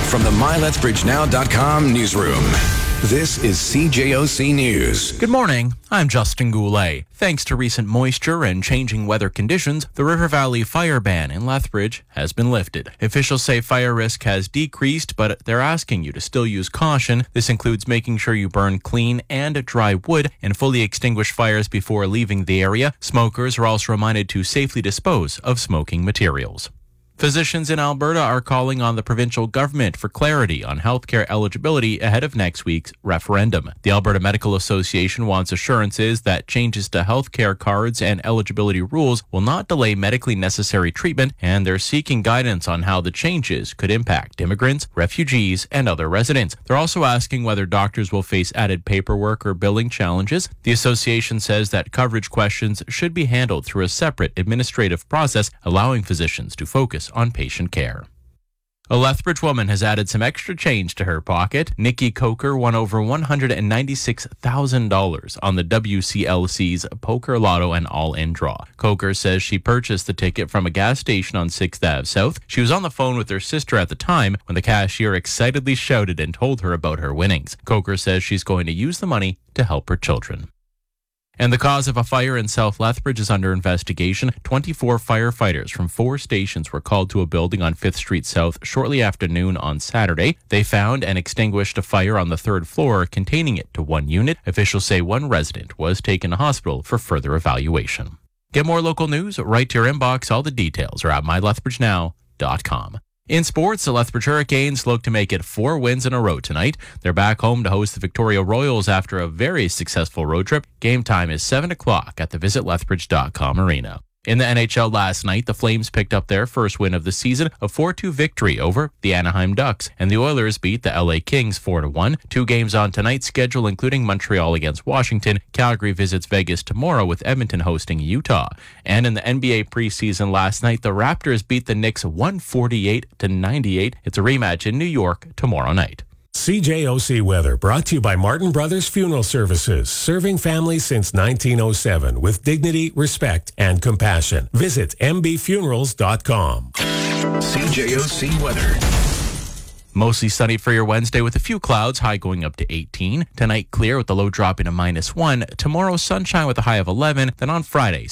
From the MyLetsBridgeNow.com newsroom, this is CJOC News. Good morning. I'm Justin Goulet. Thanks to recent moisture and changing weather conditions, the River Valley fire ban in Lethbridge has been lifted. Officials say fire risk has decreased, but they're asking you to still use caution. This includes making sure you burn clean and dry wood and fully extinguish fires before leaving the area. Smokers are also reminded to safely dispose of smoking materials. Physicians in Alberta are calling on the provincial government for clarity on healthcare eligibility ahead of next week's referendum. The Alberta Medical Association wants assurances that changes to healthcare cards and eligibility rules will not delay medically necessary treatment, and they're seeking guidance on how the changes could impact immigrants, refugees, and other residents. They're also asking whether doctors will face added paperwork or billing challenges. The association says that coverage questions should be handled through a separate administrative process, allowing physicians to focus on patient care. A Lethbridge woman has added some extra change to her pocket. Nikki Coker won over $196,000 on the WCLC's Poker Lotto and All-In draw. Coker says she purchased the ticket from a gas station on 6th Ave South. She was on the phone with her sister at the time when the cashier excitedly shouted and told her about her winnings. Coker says she's going to use the money to help her children. And the cause of a fire in South Lethbridge is under investigation. 24 firefighters from 4 stations were called to a building on 5th Street South shortly after noon on Saturday. They found and extinguished a fire on the 3rd floor containing it to 1 unit. Officials say 1 resident was taken to hospital for further evaluation. Get more local news right to your inbox. All the details are at MyLethBridgeNow.com. In sports, the Lethbridge Hurricanes look to make it 4 wins in a row tonight. They're back home to host the Victoria Royals after a very successful road trip. Game time is 7 o'clock at the VisitLethbridge.com arena. In the NHL last night, the Flames picked up their first win of the season, a 4-2 victory over the Anaheim Ducks, and the Oilers beat the LA Kings 4-1. 2 games on tonight's schedule, including Montreal against Washington. Calgary visits Vegas tomorrow with Edmonton hosting Utah. And in the NBA preseason last night, the Raptors beat the Knicks 148-98. It's a rematch in New York tomorrow night. CJOC weather brought to you by Martin Brothers Funeral Services, serving families since 1907 with dignity, respect, and compassion. Visit mbfunerals.com. CJOC weather. Mostly sunny for your Wednesday with a few clouds, high going up to 18. Tonight clear with the low dropping to -1. Tomorrow sunshine with a high of 11. Then on Friday,